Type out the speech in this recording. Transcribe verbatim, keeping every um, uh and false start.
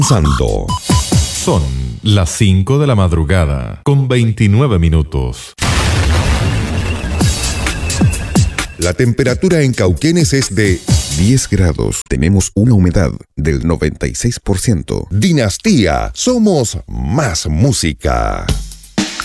Sando. Son las cinco de la madrugada, con veintinueve minutos. La temperatura en Cauquenes es de diez grados. Tenemos una humedad del noventa y seis por ciento. Dinastía, somos más música.